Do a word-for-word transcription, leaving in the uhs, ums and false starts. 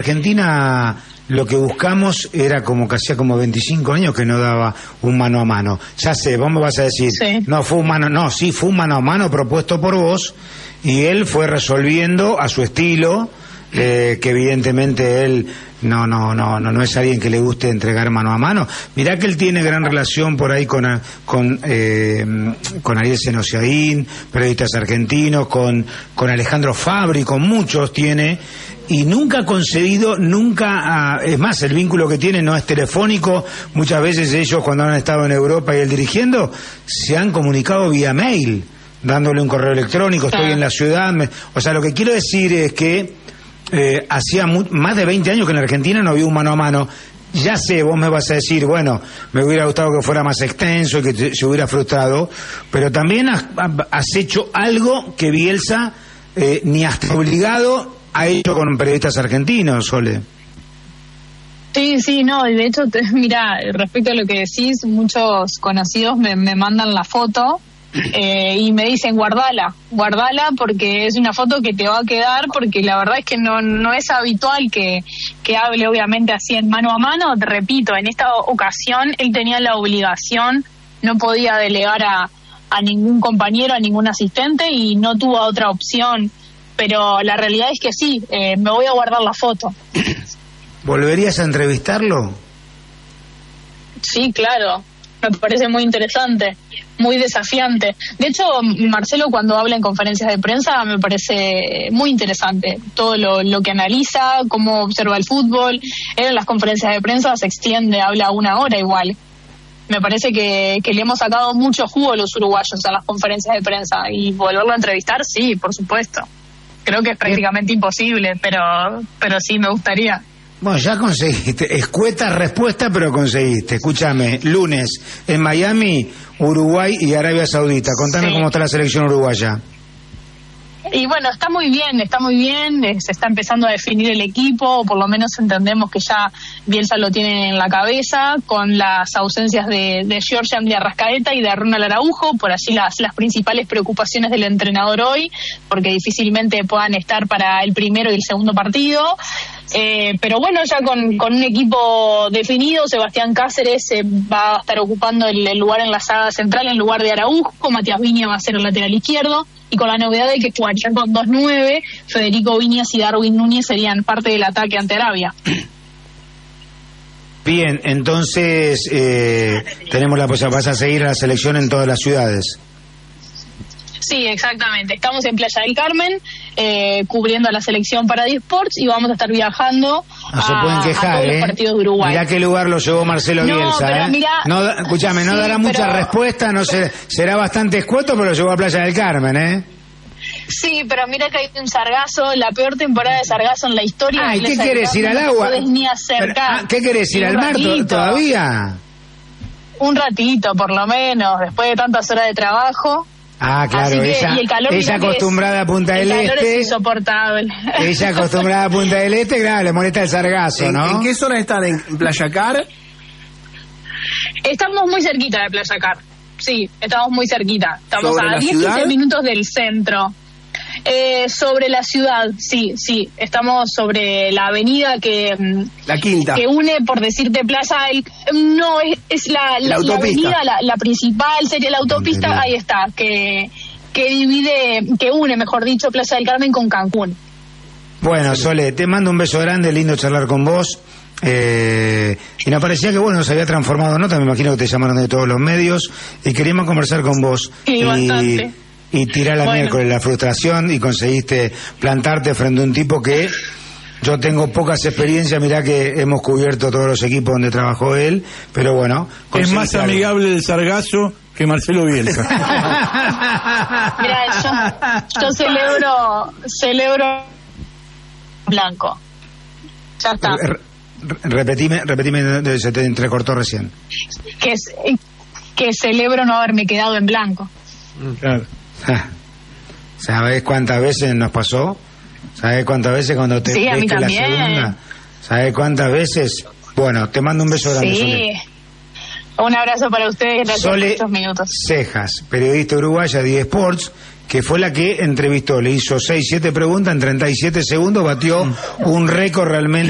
Argentina, lo que buscamos era como que hacía como veinticinco años que no daba un mano a mano. Ya sé, vos me vas a decir, sí. no fue un mano, no, sí fue un mano a mano propuesto por vos y él fue resolviendo a su estilo, eh, que evidentemente él no, no, no, no, no es alguien que le guste entregar mano a mano. Mirá que él tiene gran relación por ahí con con eh, con Ariel Senosiaín, periodistas argentinos, con con Alejandro Fabri, con muchos tiene. Y nunca ha concedido, nunca, ha, es más, el vínculo que tiene no es telefónico, muchas veces ellos cuando han estado en Europa y él dirigiendo, se han comunicado vía mail, dándole un correo electrónico, estoy en la ciudad, me, o sea, lo que quiero decir es que eh, hacía mu más de veinte años que en Argentina no había un mano a mano. Ya sé, vos me vas a decir, bueno, me hubiera gustado que fuera más extenso y que te, se hubiera frustrado, pero también has, has hecho algo que Bielsa eh, ni hasta obligado ha hecho con periodistas argentinos, Sole. Sí, sí, no, y de hecho, te, mira, respecto a lo que decís, muchos conocidos me, me mandan la foto eh, y me dicen, guardala, guardala porque es una foto que te va a quedar, porque la verdad es que no, no es habitual que, que hable obviamente así en mano a mano. Te repito, en esta ocasión él tenía la obligación, no podía delegar a, a ningún compañero, a ningún asistente y no tuvo otra opción. Pero la realidad es que sí, eh, me voy a guardar la foto. ¿Volverías a entrevistarlo? Sí, claro. Me parece muy interesante, muy desafiante. De hecho, Marcelo cuando habla en conferencias de prensa me parece muy interesante. Todo lo, lo que analiza, cómo observa el fútbol. Él en las conferencias de prensa se extiende, habla una hora igual. Me parece que, que le hemos sacado mucho jugo a los uruguayos a las conferencias de prensa. Y volverlo a entrevistar, sí, por supuesto. Creo que es prácticamente imposible, pero pero sí me gustaría. Bueno, ya conseguiste. Escueta respuesta, pero conseguiste. Escúchame, lunes en Miami, Uruguay y Arabia Saudita. Contame sí. cómo está la selección uruguaya. Y bueno, está muy bien, está muy bien, eh, se está empezando a definir el equipo, o por lo menos entendemos que ya Bielsa lo tiene en la cabeza, con las ausencias de, de Georgian de Arrascaeta y de Ronald Araujo, por allí las, las principales preocupaciones del entrenador hoy, porque difícilmente puedan estar para el primero y el segundo partido. Eh, pero bueno, ya con, con un equipo definido, Sebastián Cáceres eh, va a estar ocupando el, el lugar en la saga central en lugar de Araujo, Matías Viñas va a ser el lateral izquierdo, y con la novedad de que jugarían con dos nueve, Federico Viñas y Darwin Núñez serían parte del ataque ante Arabia. Bien, entonces eh, tenemos la posibilidad, vas a seguir a la selección en todas las ciudades. Sí, exactamente. Estamos en Playa del Carmen, eh, cubriendo a la selección para Disports y vamos a estar viajando no a, se pueden quejar, a todos ¿eh? los partidos de Uruguay. Mirá qué lugar lo llevó Marcelo no, Bielsa, pero ¿eh? Mirá, no, escúchame, no sí, dará mucha pero... respuesta, no será, será bastante escueto, pero lo llevó a Playa del Carmen, ¿eh? Sí, pero mira que hay un sargazo, la peor temporada de sargazo en la historia. Ay, ¿qué querés, ir al agua? No ni acercar. Pero, ¿qué querés, ir al mar todavía? Un ratito, por lo menos, después de tantas horas de trabajo. Ah, claro, que, ella, ella acostumbrada es, a Punta del Este. El calor es insoportable. Ella acostumbrada a Punta del Este, claro, le molesta el sargazo, ¿no? ¿En, ¿en qué zona están? ¿En Playa Car? Estamos muy cerquita de Playa Car. Sí, estamos muy cerquita. Estamos a diez a quince minutos del centro. Eh, sobre la ciudad, sí, sí. Estamos sobre la avenida que... La Quinta. Que une, por decirte, Plaza... El, no, es, es la, la, la, la avenida, la, la principal, sería la autopista, ahí está, que, que divide, que une, mejor dicho, Playa del Carmen con Cancún. Bueno, Sole, te mando un beso grande, lindo charlar con vos. Eh, y nos parecía que bueno, se había transformado nota, me imagino que te llamaron de todos los medios y queríamos conversar con vos. Sí, y, bastante. Y tirar la bueno. miércoles la frustración y conseguiste plantarte frente a un tipo que yo tengo pocas experiencias, mirá que hemos cubierto todos los equipos donde trabajó él, pero bueno. Es más algo. Amigable el sargazo que Marcelo Bielsa. Mirá, yo, yo celebro, celebro blanco. Ya está. Repetime, repetime, se te entrecortó recién. Que, que celebro no haberme quedado en blanco. Claro. ¿Sabés cuántas veces nos pasó? ¿Sabés cuántas veces cuando te sí, a mí la segunda? ¿Sabés cuántas veces? Bueno, te mando un beso grande, sí. Sole. Un abrazo para ustedes, gracias Sole por estos minutos. Cejas, periodista uruguaya de eSports, que fue la que entrevistó, le hizo seis, siete preguntas en treinta y siete segundos, batió un récord realmente.